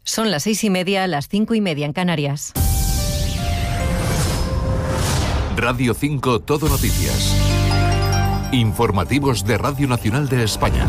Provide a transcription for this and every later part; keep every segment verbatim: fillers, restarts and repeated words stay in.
Son las seis y media, las cinco y media en Canarias. Radio cinco Todo Noticias. Informativos de Radio Nacional de España.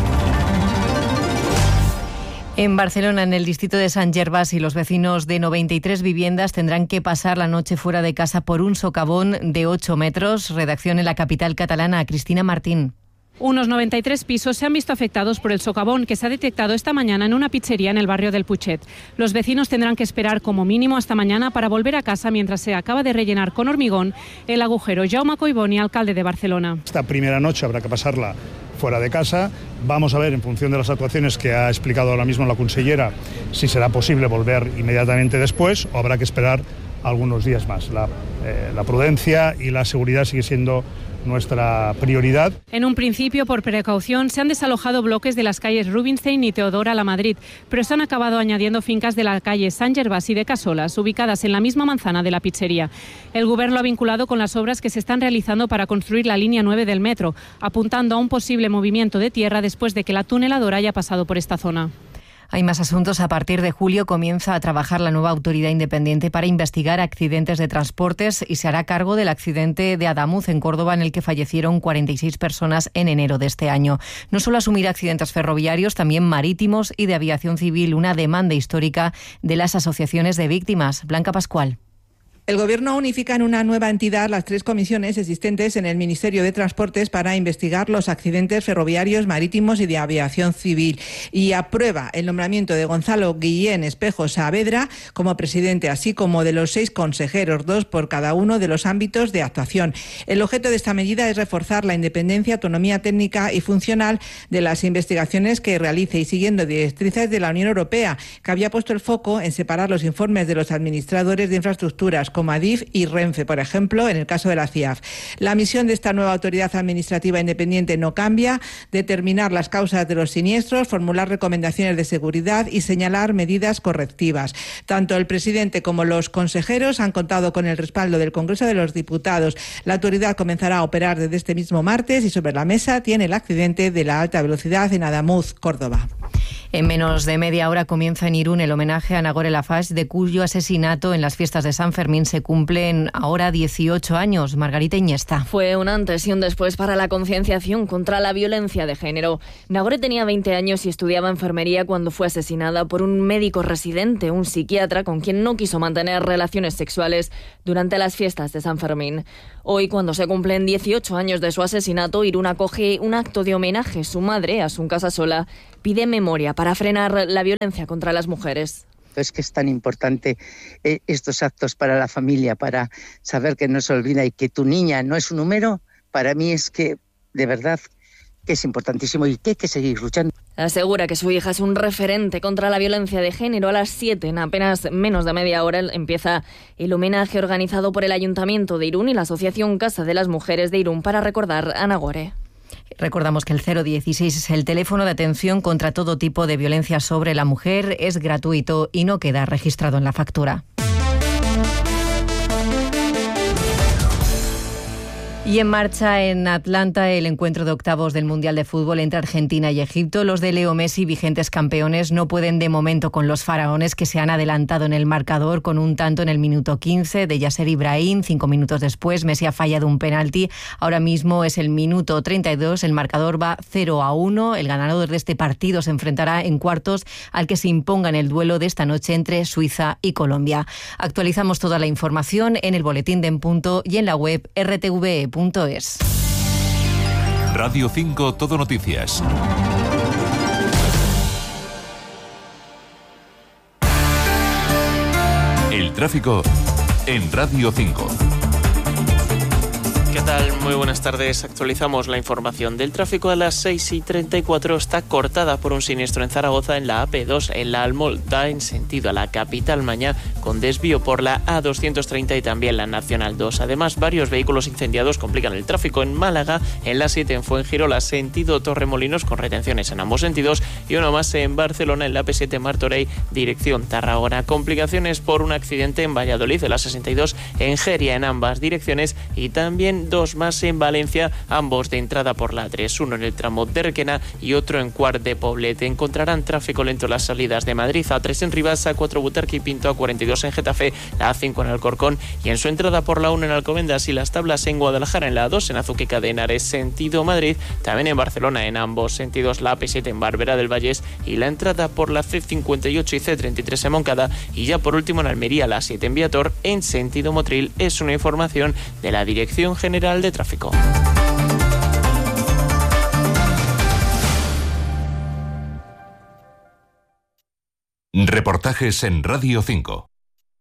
En Barcelona, en el distrito de Sant Gervasi, los vecinos de noventa y tres viviendas tendrán que pasar la noche fuera de casa por un socavón de ocho metros. Redacción en la capital catalana, Cristina Martín. Unos noventa y tres pisos se han visto afectados por el socavón que se ha detectado esta mañana en una pizzería en el barrio del Putxet. Los vecinos tendrán que esperar como mínimo hasta mañana para volver a casa mientras se acaba de rellenar con hormigón el agujero. Jaume Collboni, alcalde de Barcelona. Esta primera noche habrá que pasarla fuera de casa. Vamos a ver, en función de las actuaciones que ha explicado ahora mismo la consellera, si será posible volver inmediatamente después o habrá que esperar algunos días más. La, eh, la prudencia y la seguridad sigue siendo nuestra prioridad. En un principio, por precaución, se han desalojado bloques de las calles Rubinstein y Teodora Lamadrid, pero se han acabado añadiendo fincas de la calle Sant Gervasi de Casolas, ubicadas en la misma manzana de la pizzería. El Gobierno lo ha vinculado con las obras que se están realizando para construir la línea nueve del metro, apuntando a un posible movimiento de tierra después de que la tuneladora haya pasado por esta zona. Hay más asuntos. A partir de julio comienza a trabajar la nueva autoridad independiente para investigar accidentes de transportes y se hará cargo del accidente de Adamuz en Córdoba, en el que fallecieron cuarenta y seis personas en enero de este año. No solo asumirá accidentes ferroviarios, también marítimos y de aviación civil, una demanda histórica de las asociaciones de víctimas. Blanca Pascual. El Gobierno unifica en una nueva entidad las tres comisiones existentes en el Ministerio de Transportes para investigar los accidentes ferroviarios, marítimos y de aviación civil, y aprueba el nombramiento de Gonzalo Guillén Espejo Saavedra como presidente, así como de los seis consejeros, dos por cada uno de los ámbitos de actuación. El objeto de esta medida es reforzar la independencia, autonomía técnica y funcional de las investigaciones que realice y siguiendo directrices de la Unión Europea, que había puesto el foco en separar los informes de los administradores de infraestructuras, como Adif y Renfe, por ejemplo, en el caso de la C I A F. La misión de esta nueva autoridad administrativa independiente no cambia: determinar las causas de los siniestros, formular recomendaciones de seguridad y señalar medidas correctivas. Tanto el presidente como los consejeros han contado con el respaldo del Congreso de los Diputados. La autoridad comenzará a operar desde este mismo martes y sobre la mesa tiene el accidente de la alta velocidad en Adamuz, Córdoba. En menos de media hora comienza en Irún el homenaje a Nagore Laffage, de cuyo asesinato en las fiestas de San Fermín se cumplen ahora dieciocho años. Margarita Iniesta. Fue un antes y un después para la concienciación contra la violencia de género. Nagore tenía veinte años y estudiaba enfermería cuando fue asesinada por un médico residente, un psiquiatra con quien no quiso mantener relaciones sexuales durante las fiestas de San Fermín. Hoy, cuando se cumplen dieciocho años de su asesinato, Irún acoge un acto de homenaje. Su madre, Asun Casasola, pide memoria para frenar la violencia contra las mujeres. Es que es tan importante eh, estos actos para la familia, para saber que no se olvida y que tu niña no es un número. Para mí es que, de verdad, que es importantísimo y que hay que seguir luchando. Asegura que su hija es un referente contra la violencia de género. A las siete, en apenas menos de media hora, empieza el homenaje organizado por el Ayuntamiento de Irún y la Asociación Casa de las Mujeres de Irún para recordar a Nagore. Recordamos que el cero dieciséis es el teléfono de atención contra todo tipo de violencia sobre la mujer. Es gratuito y no queda registrado en la factura. Y en marcha en Atlanta el encuentro de octavos del Mundial de Fútbol entre Argentina y Egipto. Los de Leo Messi, vigentes campeones, no pueden de momento con los faraones, que se han adelantado en el marcador con un tanto en el minuto quince de Yasser Ibrahim. Cinco minutos después, Messi ha fallado un penalti. Ahora mismo es el minuto treinta y dos, el marcador va cero a uno. El ganador de este partido se enfrentará en cuartos al que se imponga en el duelo de esta noche entre Suiza y Colombia. Actualizamos toda la información en el boletín de En Punto y en la web erre te ve punto es. Radio cinco Todo Noticias. El tráfico en Radio cinco. ¿Qué tal? Muy buenas tardes. Actualizamos la información del tráfico a las seis y treinta y cuatro. Está cortada por un siniestro en Zaragoza en la A P dos, en la Almolda, en sentido a la capital Mañá, con desvío por la A doscientos treinta y también la Nacional dos. Además, varios vehículos incendiados complican el tráfico en Málaga, en la siete en Fuengirola, sentido Torremolinos, con retenciones en ambos sentidos, y uno más en Barcelona, en la P siete Martorell, dirección Tarragona. Complicaciones por un accidente en Valladolid, en la sesenta y dos, en Geria, en ambas direcciones, y también también dos más en Valencia, ambos de entrada por la A tres, uno en el tramo de Requena y otro en Quart de Poblet. Encontrarán tráfico lento en las salidas de Madrid, A tres en Rivas, A cuatro Butarque y Pinto, A cuarenta y dos en Getafe, la A cinco en Alcorcón y en su entrada por la uno en Alcobendas y Las Tablas en Guadalajara, en la A dos en Azuqueca de Henares sentido Madrid, también en Barcelona en ambos sentidos la A P siete en Barberá del Vallés y la entrada por la C cincuenta y ocho y C treinta y tres en Moncada y ya por último en Almería la A siete en Viator en sentido Motril. Es una información de la Dirección General de Tráfico. Reportajes en Radio cinco.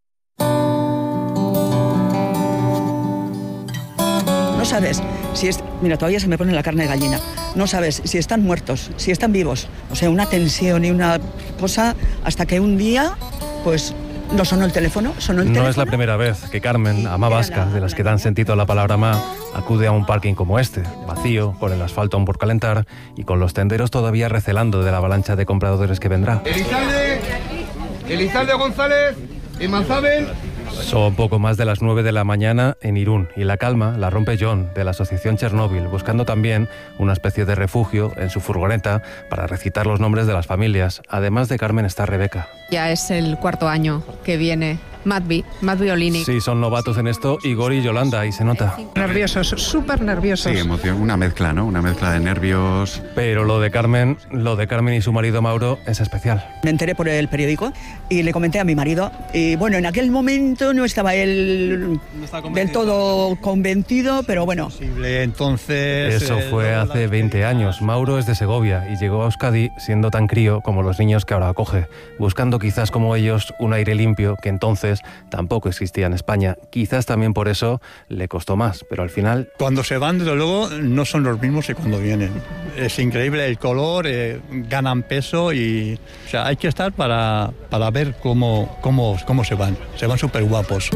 No sabes si es... Mira, todavía se me pone la carne de gallina. No sabes si están muertos, si están vivos. O sea, una tensión y una cosa hasta que un día, pues... ¿No sonó el teléfono? ¿Sonó el no teléfono? es la primera vez que Carmen, ama vasca, de las que dan sentido a la palabra ma, acude a un parking como este, vacío, con el asfalto aún por calentar y con los tenderos todavía recelando de la avalancha de compradores que vendrá. Elizalde, Elizalde González y Manzabel. Son poco más de las nueve de la mañana en Irún y la calma la rompe John, de la Asociación Chernóbil, buscando también una especie de refugio en su furgoneta para recitar los nombres de las familias. Además de Carmen está Rebeca. Ya es el cuarto año que viene Matvi, Matvi Olini. Sí, son novatos en esto, Igor y Yolanda, y se nota. Nerviosos, súper nerviosos. Sí, emoción, una mezcla, ¿no? Una mezcla de nervios. Pero lo de Carmen, lo de Carmen y su marido Mauro es especial. Me enteré por el periódico y le comenté a mi marido. Y bueno, en aquel momento no estaba él no está del todo convencido, pero bueno. Entonces... Eso fue hace veinte años. Mauro es de Segovia y llegó a Euskadi siendo tan crío como los niños que ahora acoge, buscando quizás como ellos un aire limpio que entonces tampoco existía en España. Quizás también por eso le costó más, pero al final... Cuando se van, desde luego, no son los mismos que cuando vienen. Es increíble el color, eh, ganan peso y... O sea, hay que estar para, para ver cómo, cómo, cómo se van. Se van súper guapos.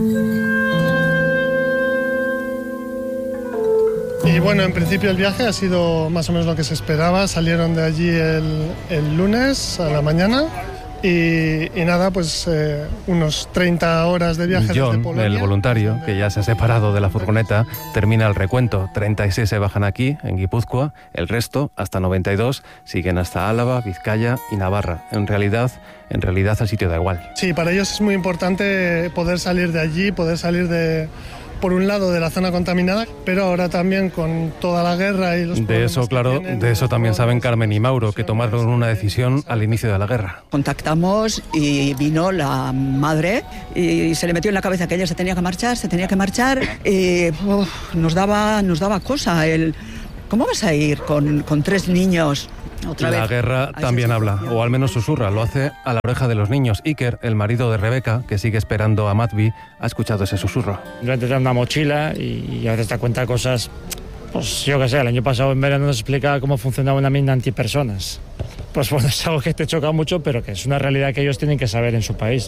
Y bueno, en principio el viaje ha sido más o menos lo que se esperaba. Salieron de allí el, el lunes a la mañana. Y, y nada, pues eh, unos treinta horas de viaje John, desde Polonia. El voluntario, que ya se ha separado de la furgoneta, termina el recuento. treinta y seis se bajan aquí, en Guipúzcoa. El resto, hasta noventa y dos, siguen hasta Álava, Vizcaya y Navarra. En realidad, en realidad el sitio da igual. Sí, para ellos es muy importante poder salir de allí, poder salir de... por un lado de la zona contaminada, pero ahora también con toda la guerra y los De eso, claro, de eso también saben Carmen y Mauro, que tomaron una decisión al inicio de la guerra. Contactamos y vino la madre y se le metió en la cabeza que ella se tenía que marchar, se tenía que marchar y uf, nos daba, nos daba cosa el... ¿Cómo vas a ir con, con tres niños? Otra la vez. guerra también habla, o al menos susurra, lo hace a la oreja de los niños. Iker, el marido de Rebeca, que sigue esperando a Matvi, ha escuchado ese susurro. Yo te dan una mochila y a veces te cuenta cosas, pues yo qué sé, el año pasado en verano nos explicaba cómo funcionaba una mina antipersonas. Pues bueno, es algo que te choca mucho, pero que es una realidad que ellos tienen que saber en su país.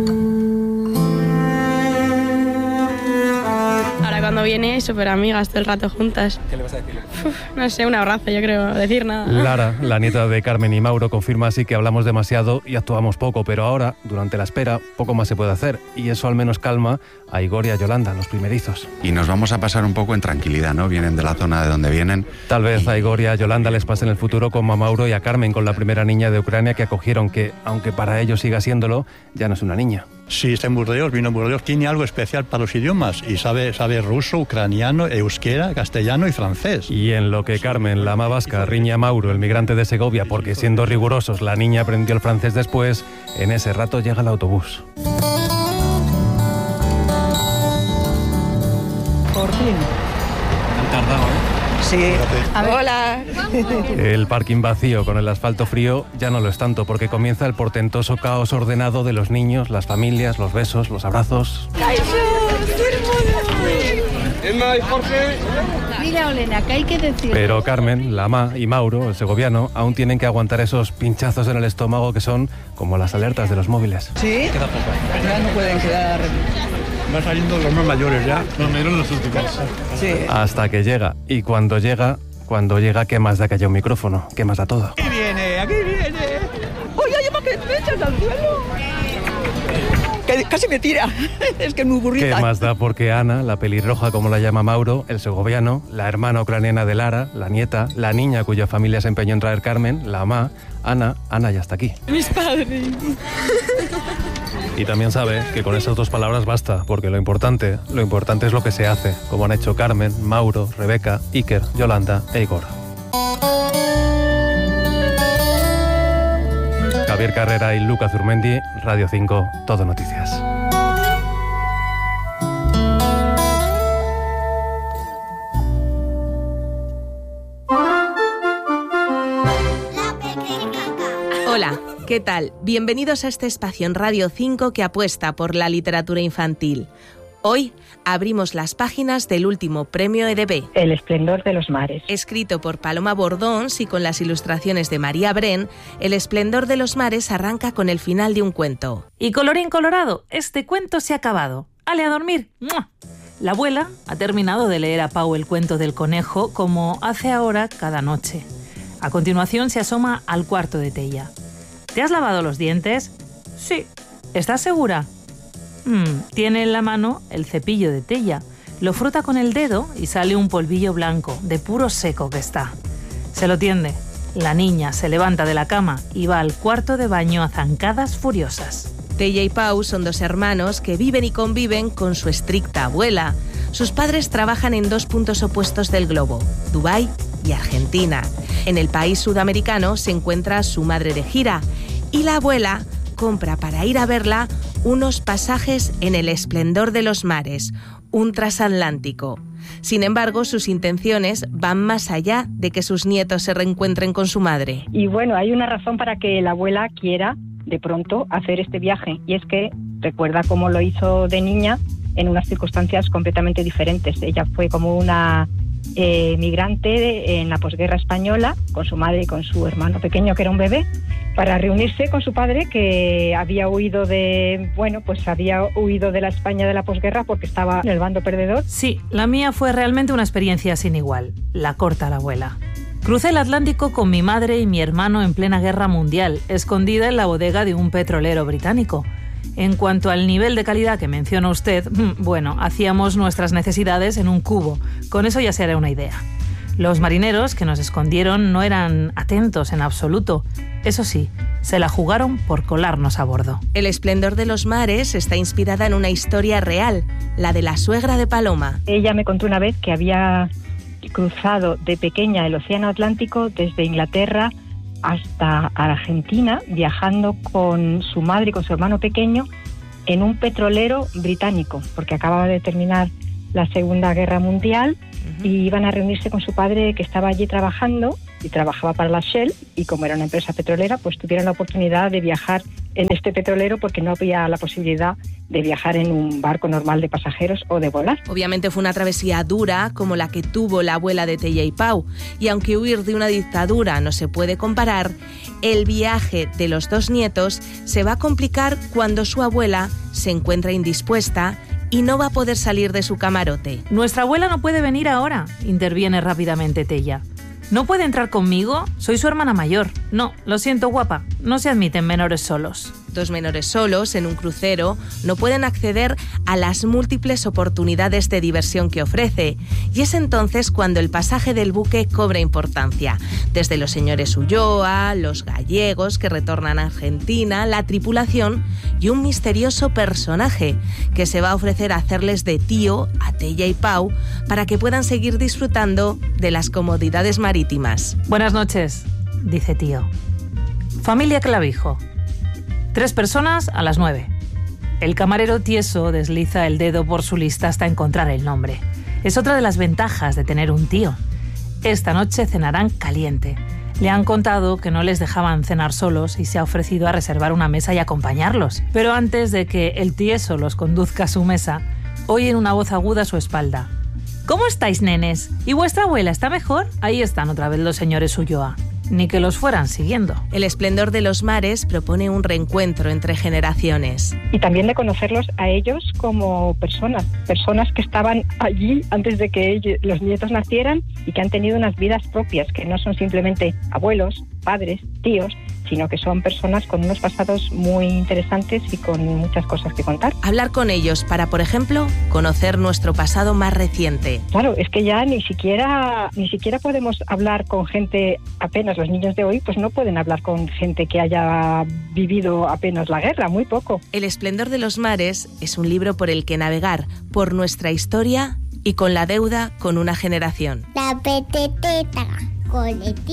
Cuando viene, súper amigas, todo el rato juntas. ¿Qué le vas a decir? Uf, no sé, un abrazo, yo creo, decir nada. Lara, la nieta de Carmen y Mauro, confirma así que hablamos demasiado y actuamos poco, pero ahora, durante la espera, poco más se puede hacer, y eso al menos calma a Igor y a Yolanda, los primerizos. Y nos vamos a pasar un poco en tranquilidad, ¿no? Vienen de la zona de donde vienen. Tal vez a Igor y a Yolanda les pase en el futuro como a Mauro y a Carmen con la primera niña de Ucrania que acogieron, que, aunque para ellos siga siéndolo, ya no es una niña. Sí, está en Burdeos, vino en Burdeos, tiene algo especial para los idiomas y sabe, sabe ruso, ucraniano, euskera, castellano y francés. Y en lo que Carmen, la ama vasca, riña a Mauro, el migrante de Segovia, porque siendo rigurosos la niña aprendió el francés después, en ese rato llega el autobús. Por fin. Han tardado, ¿eh? Sí. Hola. El parking vacío con el asfalto frío ya no lo es tanto, porque comienza el portentoso caos ordenado de los niños, las familias, los besos, los abrazos. Emma y Jorge. Mira, Olena, ¿qué hay que decir? Pero Carmen, la ama y Mauro, el segoviano, aún tienen que aguantar esos pinchazos en el estómago que son como las alertas de los móviles. ¿Sí? Queda poco. Ya no pueden quedar... Van saliendo los más mayores ya. Los mayores los últimos. Sí. Hasta que llega. Y cuando llega, cuando llega, ¿qué más da que haya un micrófono? ¿Qué más da todo? Aquí viene, aquí viene. ¡Oye, oye, ¿para qué te echas al suelo? que casi me tira. Es que es muy burrita. ¿Qué más da? Porque Ana, la pelirroja como la llama Mauro, el segoviano, la hermana ucraniana de Lara, la nieta, la niña cuya familia se empeñó en traer Carmen, la ama, Ana, Ana ya está aquí. Mis padres. Y también sabe que con esas dos palabras basta, porque lo importante, lo importante es lo que se hace, como han hecho Carmen, Mauro, Rebeca, Iker, Yolanda e Igor. Javier Carrera y Luca Zurmendi, Radio cinco, Todo Noticias. Hola, ¿qué tal? Bienvenidos a este espacio en Radio cinco que apuesta por la literatura infantil. Hoy abrimos las páginas del último premio E D B. El esplendor de los mares. Escrito por Paloma Bordons y con las ilustraciones de María Bren, El esplendor de los mares arranca con el final de un cuento. Y colorín colorado, este cuento se ha acabado. ¡Ale a dormir! ¡Mua! La abuela ha terminado de leer a Pau el cuento del conejo como hace ahora cada noche. A continuación se asoma al cuarto de Tella. ¿Te has lavado los dientes? Sí. ¿Estás segura? Hmm, tiene en la mano el cepillo de Tella. Lo frota con el dedo y sale un polvillo blanco, de puro seco que está. Se lo tiende. La niña se levanta de la cama y va al cuarto de baño a zancadas furiosas. Tella y Pau son dos hermanos que viven y conviven con su estricta abuela. Sus padres trabajan en dos puntos opuestos del globo, Dubái y Argentina. En el país sudamericano se encuentra su madre de gira y la abuela compra para ir a verla unos pasajes en el esplendor de los mares, un transatlántico. Sin embargo, sus intenciones van más allá de que sus nietos se reencuentren con su madre. Y bueno, hay una razón para que la abuela quiera de pronto hacer este viaje, y es que recuerda cómo lo hizo de niña en unas circunstancias completamente diferentes. Ella fue como una eh, migrante en la posguerra española, con su madre y con su hermano pequeño, que era un bebé, para reunirse con su padre, que había huido de, bueno, pues había huido de la España de la posguerra porque estaba en el bando perdedor. Sí, la mía fue realmente una experiencia sin igual. La corta la abuela. Crucé el Atlántico con mi madre y mi hermano en plena guerra mundial, escondida en la bodega de un petrolero británico. En cuanto al nivel de calidad que menciona usted, bueno, hacíamos nuestras necesidades en un cubo. Con eso ya se hará una idea. Los marineros que nos escondieron no eran atentos en absoluto. Eso sí, se la jugaron por colarnos a bordo. El esplendor de los mares está inspirada en una historia real, la de la suegra de Paloma. Ella me contó una vez que había cruzado de pequeña el Océano Atlántico desde Inglaterra hasta Argentina, viajando con su madre y con su hermano pequeño en un petrolero británico, porque acababa de terminar la Segunda Guerra Mundial. Y iban a reunirse con su padre, que estaba allí trabajando y trabajaba para la Shell, y como era una empresa petrolera, pues tuvieron la oportunidad de viajar en este petrolero porque no había la posibilidad de viajar en un barco normal de pasajeros o de volar. Obviamente fue una travesía dura como la que tuvo la abuela de Tella y Pau, y aunque huir de una dictadura no se puede comparar, el viaje de los dos nietos se va a complicar cuando su abuela se encuentra indispuesta y no va a poder salir de su camarote. Nuestra abuela no puede venir ahora, interviene rápidamente Tella. ¿No puede entrar conmigo? Soy su hermana mayor. No, lo siento, guapa, no se admiten menores solos. Dos menores solos en un crucero no pueden acceder a las múltiples oportunidades de diversión que ofrece, y es entonces cuando el pasaje del buque cobra importancia. Desde los señores Ulloa, los gallegos que retornan a Argentina, la tripulación y un misterioso personaje que se va a ofrecer a hacerles de tío a Tella y Pau para que puedan seguir disfrutando de las comodidades marítimas. Buenas noches, dice tío. Familia Clavijo. Tres personas a las nueve. El camarero tieso desliza el dedo por su lista hasta encontrar el nombre. Es otra de las ventajas de tener un tío. Esta noche cenarán caliente. Le han contado que no les dejaban cenar solos y se ha ofrecido a reservar una mesa y acompañarlos. Pero antes de que el tieso los conduzca a su mesa, oyen una voz aguda a su espalda. ¿Cómo estáis, nenes? ¿Y vuestra abuela está mejor? Ahí están otra vez los señores Ulloa. Ni que los fueran siguiendo. El esplendor de los mares propone un reencuentro entre generaciones. Y también de conocerlos a ellos como personas, personas que estaban allí antes de que ellos, los nietos nacieran, y que han tenido unas vidas propias, que no son simplemente abuelos, padres, tíos, sino que son personas con unos pasados muy interesantes y con muchas cosas que contar. Hablar con ellos para, por ejemplo, conocer nuestro pasado más reciente. Claro, es que ya ni siquiera ni siquiera podemos hablar con gente, apenas los niños de hoy pues no pueden hablar con gente que haya vivido apenas la guerra, muy poco. El esplendor de los mares es un libro por el que navegar por nuestra historia y con la deuda con una generación. La peteteta, coletín.